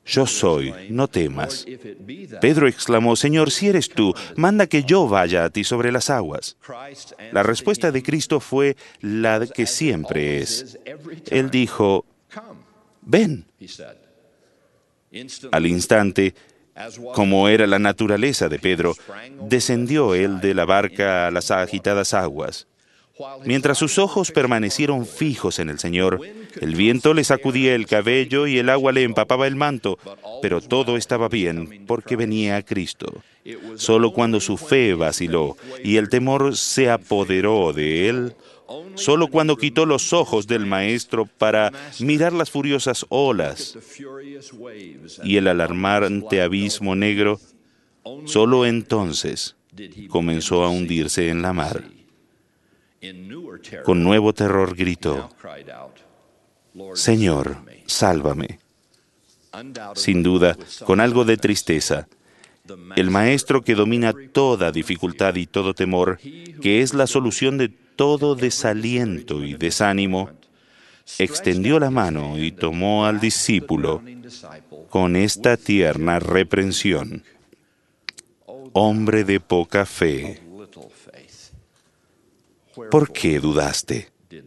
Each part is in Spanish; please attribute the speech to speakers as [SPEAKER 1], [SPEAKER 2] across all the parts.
[SPEAKER 1] Yo soy, no temas. Pedro exclamó, Señor, si eres tú, manda que yo vaya a ti sobre las aguas. La respuesta de Cristo fue la que siempre es. Él dijo, ven. Al instante, como era la naturaleza de Pedro, descendió él de la barca a las agitadas aguas. Mientras sus ojos permanecieron fijos en el Señor, el viento le sacudía el cabello y el agua le empapaba el manto, pero todo estaba bien porque venía a Cristo. Solo cuando su fe vaciló y el temor se apoderó de él, solo cuando quitó los ojos del Maestro para mirar las furiosas olas y el alarmante abismo negro, solo entonces comenzó a hundirse en la mar. Con nuevo terror gritó, Señor, sálvame. Sin duda, con algo de tristeza, el Maestro que domina toda dificultad y todo temor, que es la solución de todo desaliento y desánimo, extendió la mano y tomó al discípulo con esta tierna reprensión. Hombre de poca fe, ¿por qué dudaste?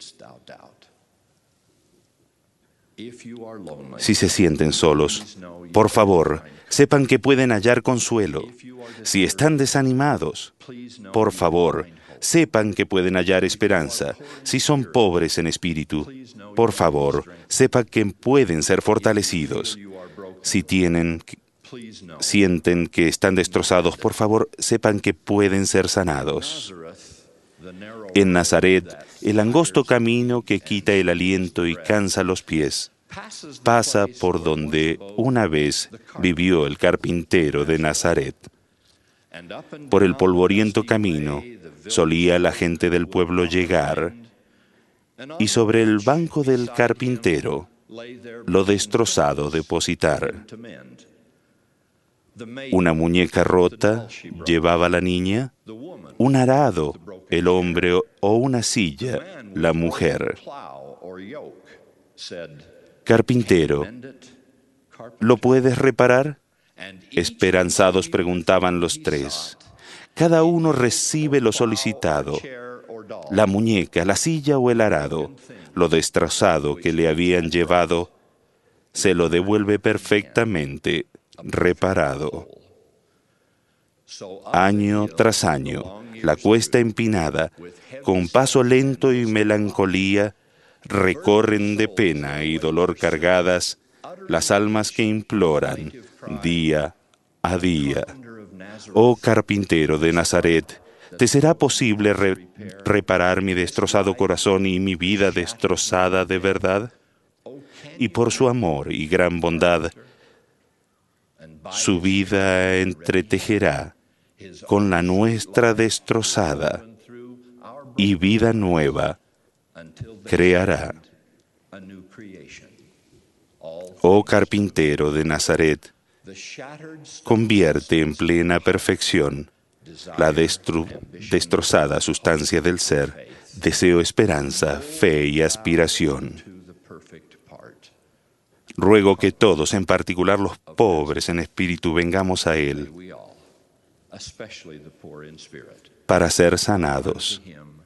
[SPEAKER 1] Si se sienten solos, por favor, sepan que pueden hallar consuelo. Si están desanimados, por favor, sepan que pueden hallar esperanza. Si son pobres en espíritu, por favor, sepan que pueden ser fortalecidos. Si sienten que están destrozados, por favor, sepan que pueden ser sanados. En Nazaret, el angosto camino que quita el aliento y cansa los pies, pasa por donde una vez vivió el carpintero de Nazaret. Por el polvoriento camino solía la gente del pueblo llegar, y sobre el banco del carpintero lo destrozado depositar. Una muñeca rota llevaba la niña, un arado el hombre o una silla la mujer. Carpintero, ¿lo puedes reparar? Esperanzados preguntaban los tres. Cada uno recibe lo solicitado: la muñeca, la silla o el arado. Lo destrozado que le habían llevado se lo devuelve perfectamente reparado. Año tras año, la cuesta empinada, con paso lento y melancolía, recorren de pena y dolor cargadas las almas que imploran día a día. Oh carpintero de Nazaret, ¿te será posible reparar mi destrozado corazón y mi vida destrozada de verdad? Y por su amor y gran bondad, su vida entretejerá con la nuestra destrozada, y vida nueva creará. Oh carpintero de Nazaret, convierte en plena perfección la destrozada sustancia del ser, deseo, esperanza, fe y aspiración. Ruego que todos, en particular los pobres en espíritu, vengamos a Él para ser sanados.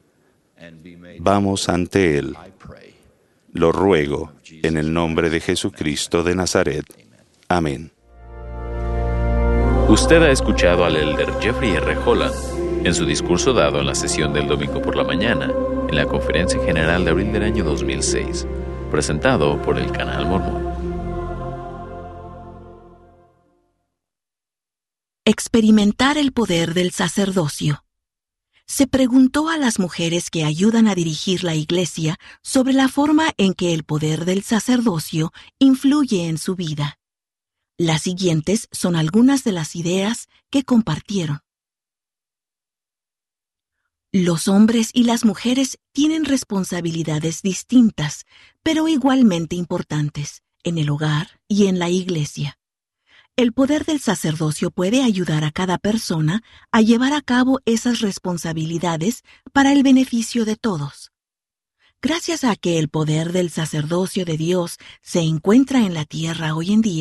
[SPEAKER 1] Vamos ante Él. Lo ruego en el nombre de Jesucristo de Nazaret. Amén.
[SPEAKER 2] Usted ha escuchado al elder Jeffrey R. Holland en su discurso dado en la sesión del domingo por la mañana en la Conferencia General de abril del año 2006, presentado por el Canal Mormón.
[SPEAKER 3] Experimentar el poder del sacerdocio. Se preguntó a las mujeres que ayudan a dirigir la iglesia sobre la forma en que el poder del sacerdocio influye en su vida. Las siguientes son algunas de las ideas que compartieron. Los hombres y las mujeres tienen responsabilidades distintas, pero igualmente importantes, en el hogar y en la iglesia. El poder del sacerdocio puede ayudar a cada persona a llevar a cabo esas responsabilidades para el beneficio de todos. Gracias a que el poder del sacerdocio de Dios se encuentra en la tierra hoy en día,